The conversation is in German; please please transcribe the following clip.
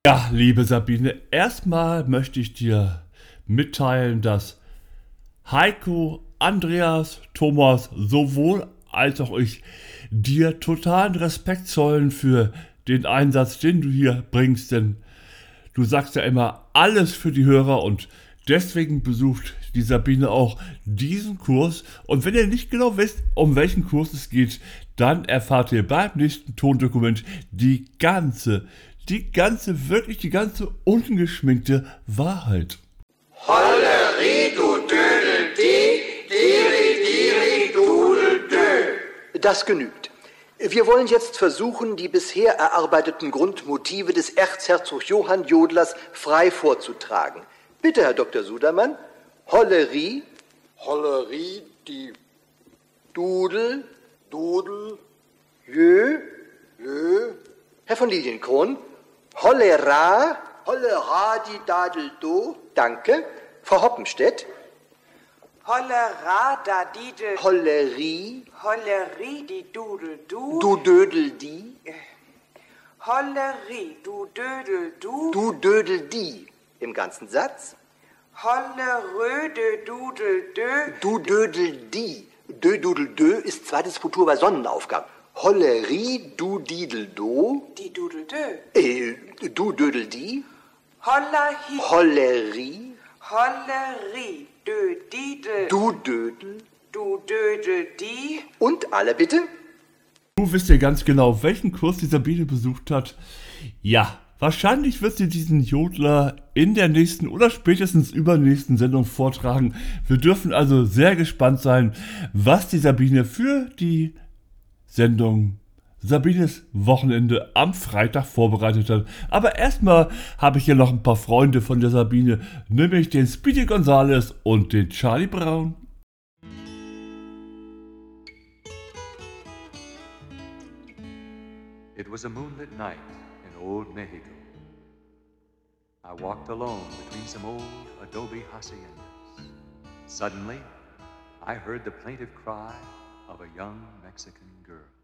Ja, liebe Sabine, erstmal möchte ich dir mitteilen, dass Heiko, Andreas, Thomas sowohl als auch ich dir totalen Respekt zollen für den Einsatz, den du hier bringst, denn du sagst ja immer alles für die Hörer und deswegen besucht die Sabine auch diesen Kurs. Und wenn ihr nicht genau wisst, um welchen Kurs es geht, dann erfahrt ihr beim nächsten Tondokument wirklich die ganze ungeschminkte Wahrheit. Holleri, du Dödel, diri, dudel, dö. Das genügt. Wir wollen jetzt versuchen, die bisher erarbeiteten Grundmotive des Erzherzog Johann Jodlers frei vorzutragen. Bitte, Herr Dr. Sudermann. Holleri, die Dudel, Dudel, Jö, Lö, Herr von Lilienkron. Cholera, die Dadel, do, danke. Frau Hoppenstedt. Hollera da didel, Holleri, Holleri die Dudel du, du Dödel die, Holleri du Dödel du, du Dödel die. Im ganzen Satz. Hollerö de Dudel dö, Du Dödel die. Dö Dudel dö ist zweites Futur bei Sonnenaufgang. Holleri, du Didel do. die Dudel dö, Du Dödel die. Hollerhi, Holleri, Holleri dö didel, du Dödel. du Dödel die, Und alle bitte? Du wisst ja ganz genau, welchen Kurs die Sabine besucht hat. Ja, wahrscheinlich wird sie diesen Jodler in der nächsten oder spätestens übernächsten Sendung vortragen. Wir dürfen also sehr gespannt sein, was die Sabine für die Sendung Sabines Wochenende am Freitag vorbereitet hat. Aber erstmal habe ich hier noch ein paar Freunde von der Sabine, nämlich den Speedy Gonzales und den Charlie Brown. It was a moonlit night in old Mexico. I walked alone between some old adobe haciendas. Suddenly, I heard the plaintive cry of a young Mexican girl.